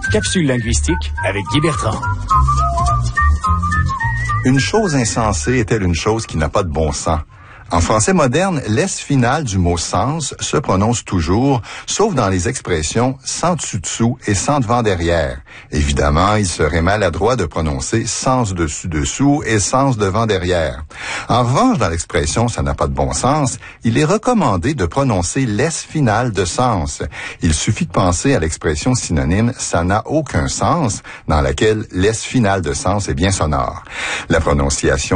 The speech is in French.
Capsule linguistique avec Guy Bertrand. Une chose insensée est-elle une chose qui n'a pas de bon sens? En français moderne, l'S finale du mot sens se prononce toujours, sauf dans les expressions sans dessus-dessous et sans devant-derrière. Évidemment, il serait maladroit de prononcer sens dessus-dessous et sens devant-derrière. En revanche, dans l'expression ça n'a pas de bon sens, il est recommandé de prononcer l'S finale de sens. Il suffit de penser à l'expression synonyme ça n'a aucun sens, dans laquelle l'S finale de sens est bien sonore. La prononciation